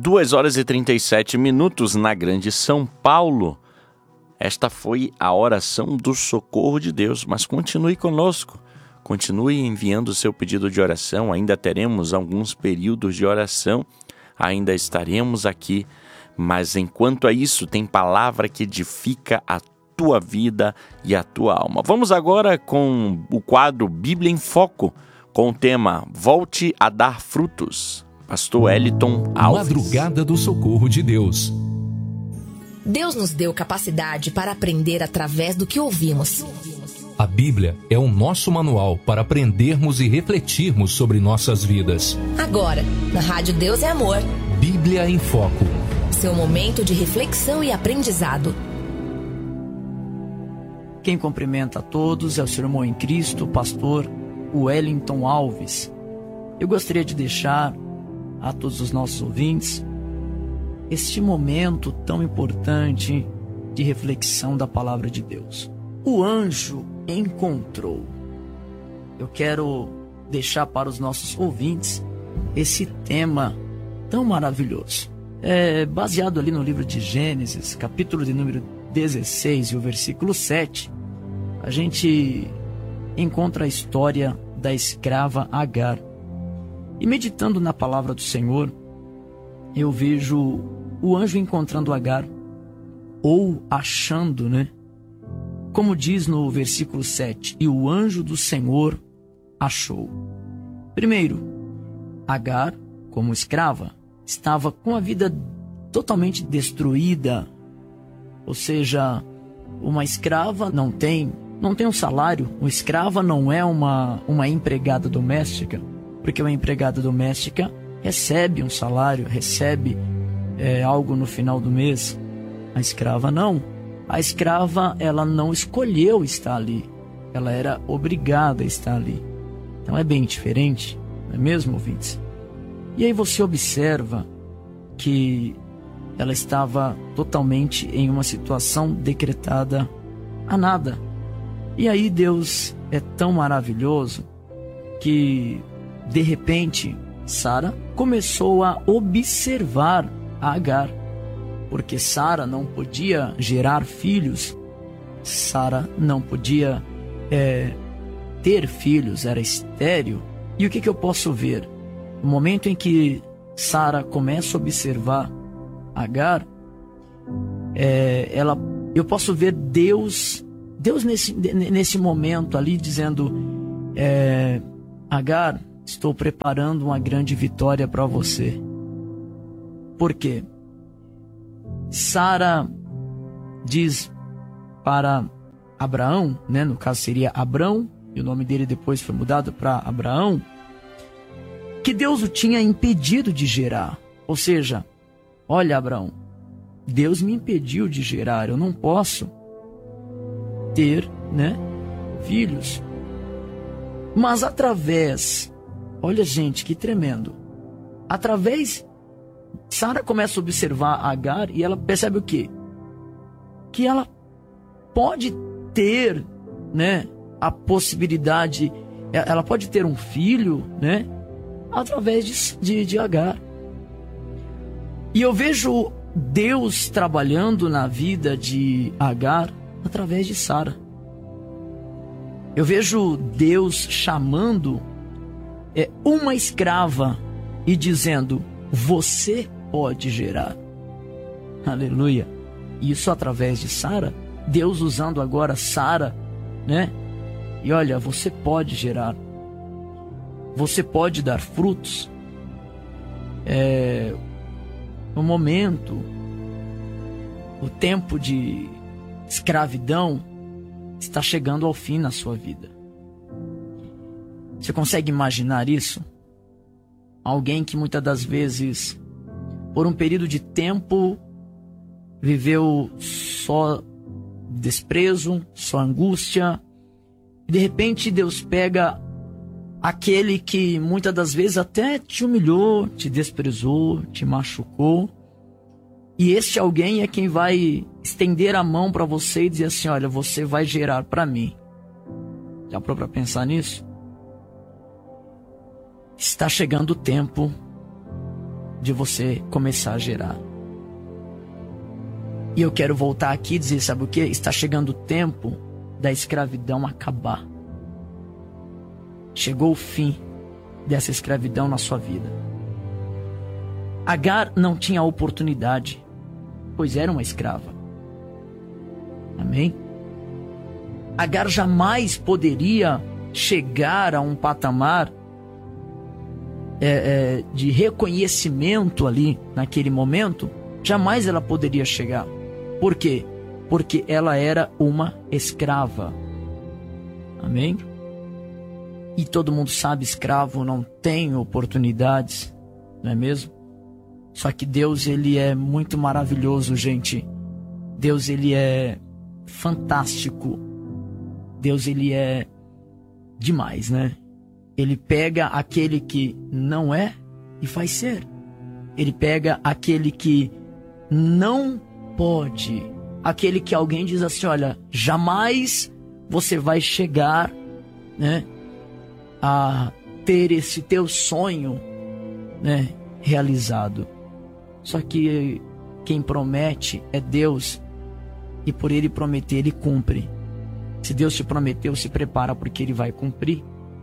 2h37 na Grande São Paulo. Esta foi a oração do socorro de Deus, mas continue conosco. Continue enviando o seu pedido de oração, ainda teremos alguns períodos de oração, ainda estaremos aqui, mas enquanto é isso, tem palavra que edifica a tua vida e a tua alma. Vamos agora com o quadro Bíblia em Foco, com o tema Volte a Dar Frutos. Pastor Wellington Alves. Madrugada do Socorro de Deus. Deus nos deu capacidade para aprender através do que ouvimos. A Bíblia é o nosso manual para aprendermos e refletirmos sobre nossas vidas. Agora, na Rádio Deus é Amor. Bíblia em Foco. Seu momento de reflexão e aprendizado. Quem cumprimenta a todos é o seu irmão em Cristo, o pastor Wellington Alves. Eu gostaria de deixar a todos os nossos ouvintes este momento tão importante de reflexão da palavra de Deus. O anjo encontrou. Eu quero deixar para os nossos ouvintes esse tema tão maravilhoso. É baseado ali no livro de Gênesis, capítulo de número 16 e o versículo 7. A gente encontra a história da escrava Agar. E meditando na palavra do Senhor, eu vejo o anjo encontrando Agar, ou achando, né? Como diz no versículo 7, e o anjo do Senhor achou. Primeiro, Agar, como escrava, estava com a vida totalmente destruída. Ou seja, uma escrava não tem um salário. Uma escrava não é uma empregada doméstica, porque uma empregada doméstica recebe um salário, recebe algo no final do mês. A escrava não. A escrava, ela não escolheu estar ali. Ela era obrigada a estar ali. Então é bem diferente, não é mesmo, ouvintes? E aí você observa que ela estava totalmente em uma situação decretada a nada. E aí Deus é tão maravilhoso que, de repente, Sara começou a observar a Agar, porque Sara não podia gerar filhos, Sara não podia ter filhos, era estéril. E o que eu posso ver? No momento em que Sara começa a observar Agar, eu posso ver Deus nesse momento ali dizendo: Agar, estou preparando uma grande vitória para você. Por quê? Sara diz para Abraão, né, no caso seria Abrão, e o nome dele depois foi mudado para Abraão, que Deus o tinha impedido de gerar. Ou seja, olha, Abraão, Deus me impediu de gerar, eu não posso ter, né, filhos. Mas através, olha gente, que tremendo, Sara começa a observar Agar e ela percebe o quê? Que ela pode ter, né, a possibilidade, ela pode ter um filho, né, através de Agar. E eu vejo Deus trabalhando na vida de Agar através de Sara. Eu vejo Deus chamando uma escrava e dizendo: você pode gerar. Aleluia. Isso através de Sara. Deus usando agora Sara, né? E olha, você pode gerar. Você pode dar frutos. O momento, o tempo de escravidão está chegando ao fim na sua vida. Você consegue imaginar isso? Alguém que muitas das vezes, por um período de tempo, viveu só desprezo, só angústia, e de repente Deus pega aquele que muitas das vezes até te humilhou, te desprezou, te machucou, e este alguém é quem vai estender a mão para você e dizer assim: olha, você vai gerar para mim. Já parou para pensar nisso? Está chegando o tempo de você começar a gerar. E eu quero voltar aqui e dizer, sabe o que? Está chegando o tempo da escravidão acabar. Chegou o fim dessa escravidão na sua vida. Agar não tinha oportunidade, pois era uma escrava. Amém? Agar jamais poderia chegar a um patamar de reconhecimento ali, naquele momento. Jamais ela poderia chegar. Por quê? Porque ela era uma escrava. Amém? E todo mundo sabe, escravo não tem oportunidades, não é mesmo? Só que Deus, ele é muito maravilhoso, gente. Deus, ele é fantástico. Deus, ele é demais, né? Ele pega aquele que não é e faz ser. Ele pega aquele que não pode, aquele que alguém diz assim, olha, jamais você vai chegar, né, a ter esse teu sonho, né, realizado. Só que quem promete é Deus, e por ele prometer, ele cumpre. Se Deus te prometeu, se prepara, porque ele vai cumprir.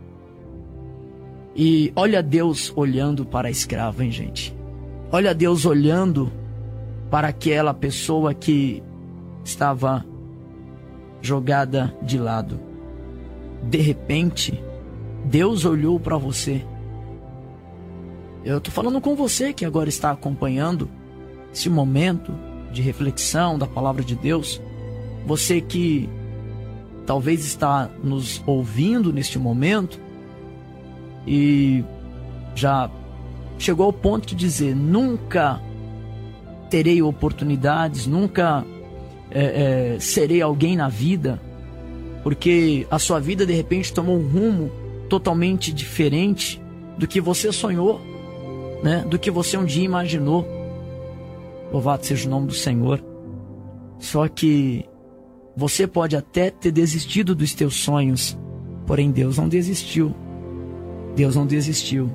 E olha Deus olhando para a escrava, hein, gente? Olha Deus olhando para aquela pessoa que estava jogada de lado. De repente, Deus olhou para você. Eu estou falando com você que agora está acompanhando esse momento de reflexão da palavra de Deus. Você que talvez está nos ouvindo neste momento e já chegou ao ponto de dizer, nunca terei oportunidades, nunca serei alguém na vida, porque a sua vida de repente tomou um rumo totalmente diferente do que você sonhou, né? Do que você um dia imaginou. Louvado seja o nome do Senhor. Só que você pode até ter desistido dos teus sonhos, porém Deus não desistiu. Deus não desistiu.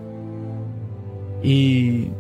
E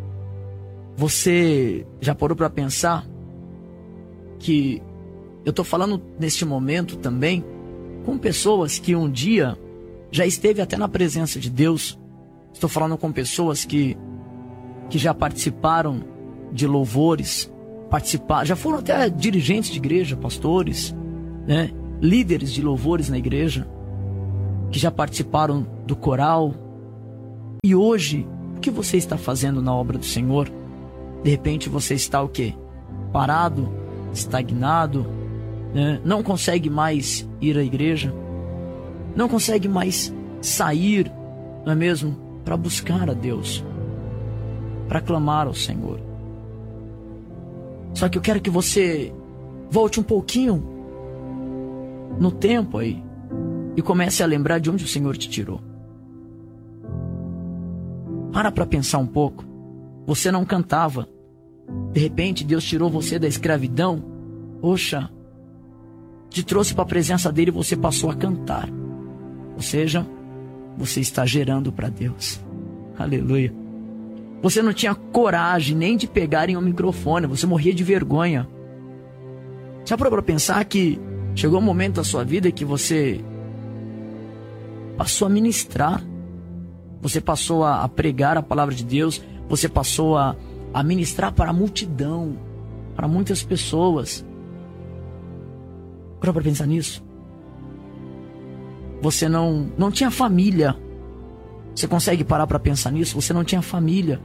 você já parou para pensar que eu estou falando neste momento também com pessoas que um dia já esteve até na presença de Deus. Estou falando com pessoas que já participaram de louvores, já foram até dirigentes de igreja, pastores, né? Líderes de louvores na igreja, que já participaram do coral. E hoje, o que você está fazendo na obra do Senhor? De repente você está o quê? Parado, estagnado, né? Não consegue mais ir à igreja, não consegue mais sair, não é mesmo? Para buscar a Deus, para clamar ao Senhor. Só que eu quero que você volte um pouquinho no tempo aí e comece a lembrar de onde o Senhor te tirou. Para pensar um pouco. Você não cantava. De repente Deus tirou você da escravidão. Oxa, te trouxe para a presença dele e você passou a cantar. Ou seja, você está gerando para Deus. Aleluia. Você não tinha coragem nem de pegar em um microfone. Você morria de vergonha. Já parou para pensar que chegou um momento da sua vida que você passou a ministrar. Você passou a pregar a palavra de Deus. Você passou a ministrar para a multidão, para muitas pessoas. Parou para pensar nisso? Você não tinha família. Você consegue parar para pensar nisso? Você não tinha família.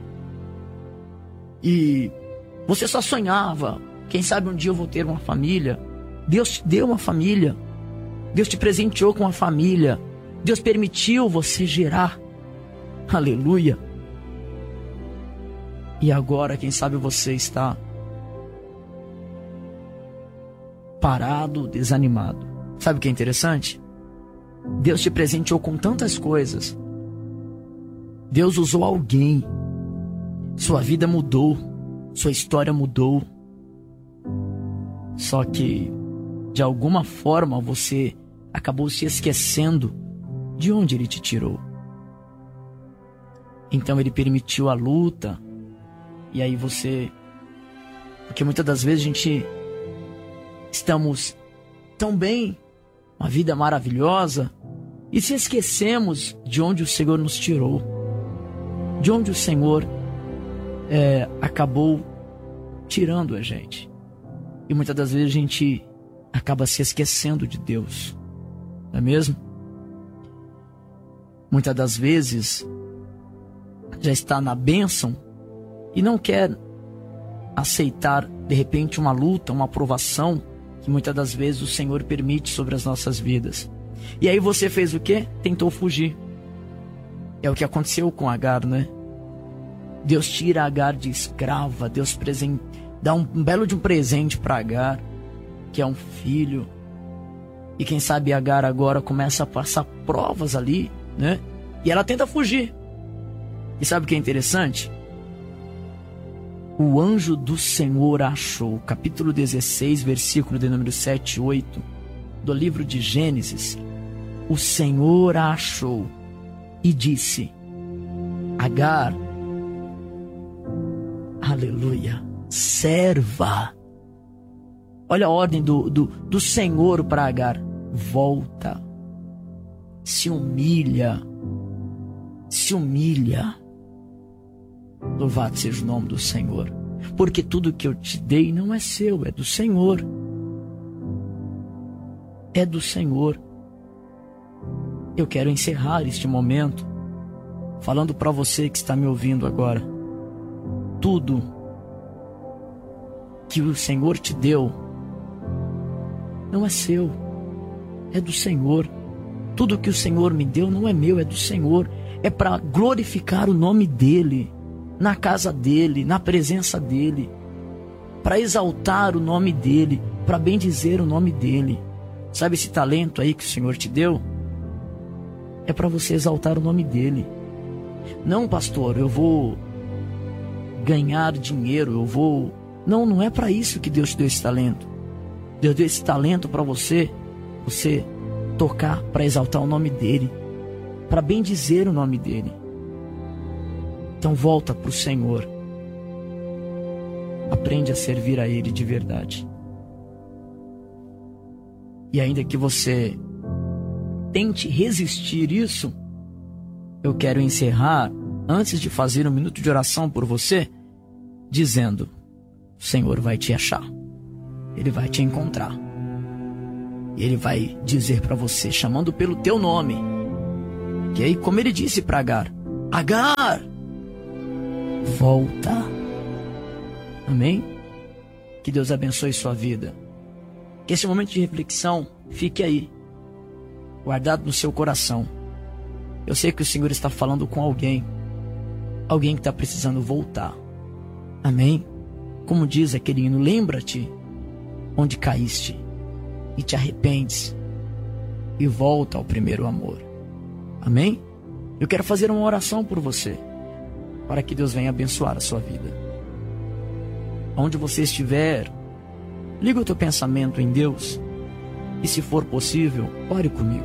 E você só sonhava. Quem sabe um dia eu vou ter uma família. Deus te deu uma família. Deus te presenteou com uma família. Deus permitiu você gerar. Aleluia. E agora, quem sabe você está parado, desanimado. Sabe o que é interessante? Deus te presenteou com tantas coisas. Deus usou alguém. Sua vida mudou. Sua história mudou. Só que, de alguma forma, você acabou se esquecendo de onde Ele te tirou. Então Ele permitiu a luta, E aí porque muitas das vezes a gente estamos tão bem, uma vida maravilhosa, e se esquecemos de onde o Senhor nos tirou, de onde o Senhor acabou tirando a gente. E muitas das vezes a gente acaba se esquecendo de Deus, não é mesmo? Muitas das vezes já está na bênção e não quer aceitar de repente uma luta, uma provação que muitas das vezes o Senhor permite sobre as nossas vidas. E aí você fez o quê? Tentou fugir. É o que aconteceu com Agar, né? Deus tira Agar de escrava, Deus dá um belo de um presente para Agar, que é um filho. E quem sabe Agar agora começa a passar provas ali, né? E ela tenta fugir. E sabe o que é interessante? O anjo do Senhor a achou. Capítulo 16, versículo de número 7 e 8 do livro de Gênesis. O Senhor a achou e disse: Agar, aleluia, serva. Olha a ordem do Senhor para Agar. Volta, se humilha. Louvado seja o nome do Senhor, porque tudo que eu te dei não é seu, é do Senhor. É do Senhor. Eu quero encerrar este momento falando para você que está me ouvindo agora. Tudo que o Senhor te deu não é seu, é do Senhor. Tudo que o Senhor me deu não é meu, é do Senhor. É para glorificar o nome dEle, na casa dEle, na presença dEle, para exaltar o nome dEle, para bendizer o nome dEle. Sabe esse talento aí que o Senhor te deu? É para você exaltar o nome dEle. Não, pastor, eu vou ganhar dinheiro, eu vou... Não é para isso que Deus te deu esse talento. Deus deu esse talento para você tocar, para exaltar o nome dEle, para bendizer o nome dEle. Então volta para o Senhor. Aprende a servir a Ele de verdade. E ainda que você tente resistir isso, eu quero encerrar, antes de fazer um minuto de oração por você, dizendo: o Senhor vai te achar. Ele vai te encontrar. E Ele vai dizer para você, chamando pelo teu nome. Que aí, como Ele disse para Agar: Agar, volta. Amém? Que Deus abençoe sua vida. Que esse momento de reflexão fique aí, guardado no seu coração. Eu sei que o Senhor está falando com alguém que está precisando voltar. Amém? Como diz aquele hino, lembra-te onde caíste e te arrependes e volta ao primeiro amor. Amém? Eu quero fazer uma oração por você, para que Deus venha abençoar a sua vida. Onde você estiver, liga o teu pensamento em Deus e, se for possível, ore comigo.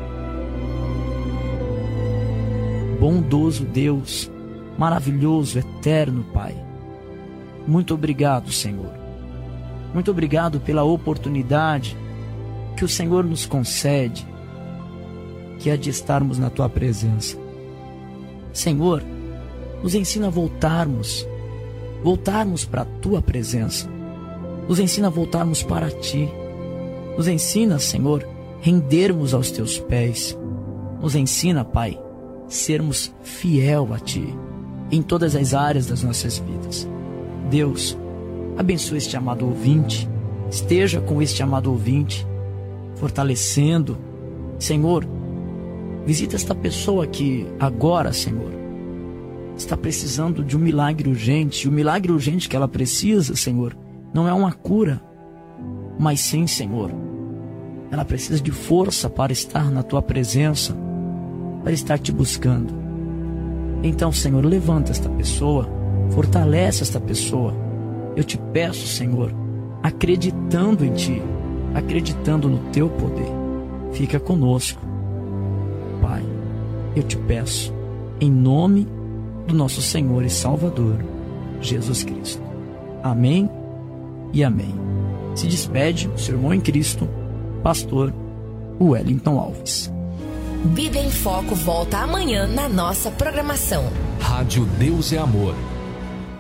Bondoso Deus, maravilhoso, eterno Pai, muito obrigado, Senhor. Muito obrigado pela oportunidade que o Senhor nos concede, que é de estarmos na Tua presença. Senhor, nos ensina a voltarmos para a Tua presença. Nos ensina a voltarmos para Ti. Nos ensina, Senhor, rendermos aos Teus pés. Nos ensina, Pai, sermos fiel a Ti em todas as áreas das nossas vidas. Deus, abençoe este amado ouvinte. Esteja com este amado ouvinte, fortalecendo. Senhor, visita esta pessoa que agora, Senhor, está precisando de um milagre urgente. O milagre urgente que ela precisa, Senhor, não é uma cura, mas sim, Senhor, ela precisa de força para estar na Tua presença, para estar Te buscando. Então, Senhor, levanta esta pessoa, fortalece esta pessoa. Eu te peço, Senhor, acreditando em Ti, acreditando no Teu poder, fica conosco. Pai, eu te peço, em nome do nosso Senhor e Salvador. Jesus Cristo. Amém e amém. Se despede o seu irmão em Cristo, pastor Wellington Alves. Bíblia em Foco volta amanhã na nossa programação. Rádio Deus é Amor.